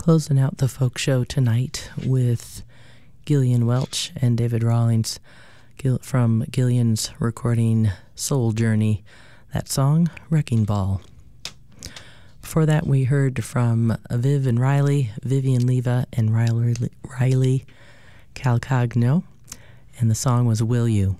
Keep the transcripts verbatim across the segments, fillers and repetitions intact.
Closing out the folk show tonight with Gillian Welch and David Rawlings from Gillian's recording Soul Journey, that song, Wrecking Ball. Before that, we heard from Viv and Riley, Vivian Leva and Riley, Riley Calcagno, and the song was Will You.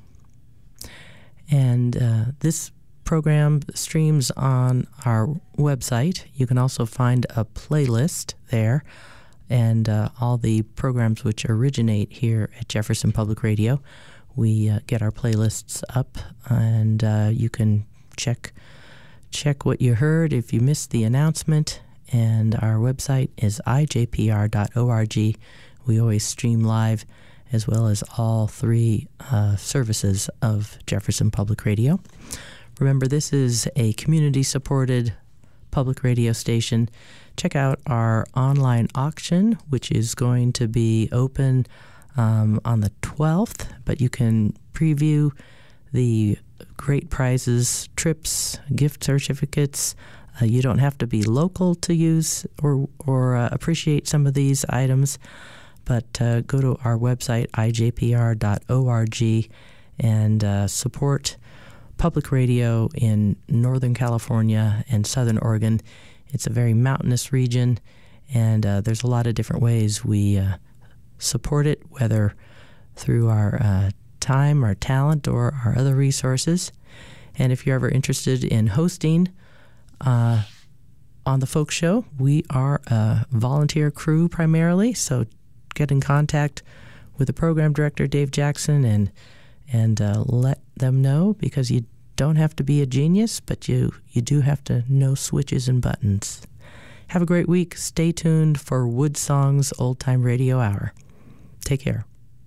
And uh, this program streams on our website. You can also find a playlist there, and uh, all the programs which originate here at Jefferson Public Radio. We uh, get our playlists up, and uh, you can check check what you heard if you missed the announcement. And our website is I J P R dot org. We always stream live, as well as all three uh, services of Jefferson Public Radio. Remember, this is a community-supported public radio station. Check out our online auction, which is going to be open um, on the twelfth, but you can preview the great prizes, trips, gift certificates. Uh, you don't have to be local to use or, or uh, appreciate some of these items, but uh, go to our website, I J P R dot org, and uh, support public radio in Northern California and Southern Oregon. It's a very mountainous region, and uh, there's a lot of different ways we uh, support it, whether through our uh, time, our talent, or our other resources. And if you're ever interested in hosting uh, on the Folk Show, we are a volunteer crew primarily, so get in contact with the program director, Dave Jackson, and and uh, let them know, because you don't have to be a genius, but you, you do have to know switches and buttons. Have a great week. Stay tuned for Wood Song's Old Time Radio Hour. Take care.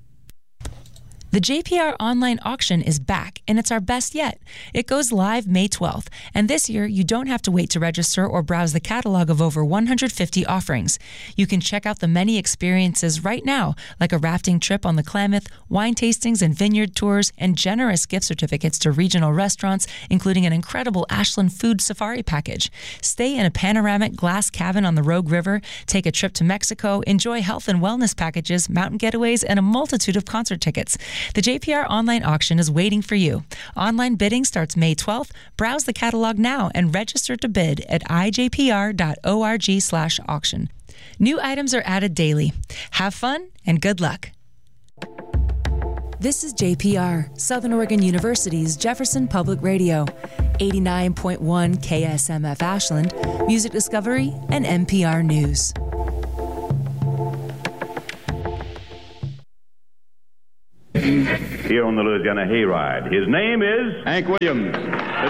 The J P R online auction is back, and it's our best yet. It goes live May twelfth, and this year you don't have to wait to register or browse the catalog of over one hundred fifty offerings. You can check out the many experiences right now, like a rafting trip on the Klamath, wine tastings and vineyard tours, and generous gift certificates to regional restaurants, including an incredible Ashland food safari package. Stay in a panoramic glass cabin on the Rogue River, take a trip to Mexico, enjoy health and wellness packages, mountain getaways, and a multitude of concert tickets. The J P R online auction is waiting for you. Online bidding starts May twelfth. Browse the catalog now and register to bid at I J P R dot org slash auction. New items are added daily. Have fun and good luck. This is J P R, Southern Oregon University's Jefferson Public Radio, eighty-nine point one K S M F Ashland, Music Discovery, and N P R News. Here on the Louisiana Hayride. His name is Hank Williams, the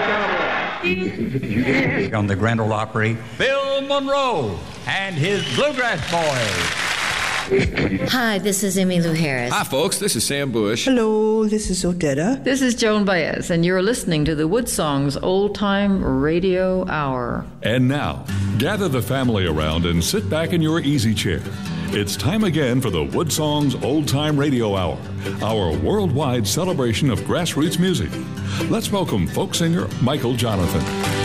drifting cowboy. On the Grand Ole Opry, Bill Monroe and his Bluegrass Boys. Hi, this is Emmylou Harris. Hi, folks. This is Sam Bush. Hello, this is Odetta. This is Joan Baez, and you're listening to the Wood Songs Old Time Radio Hour. And now, gather the family around and sit back in your easy chair. It's time again for the Wood Songs Old Time Radio Hour, our worldwide celebration of grassroots music. Let's welcome folk singer Michael Jonathan.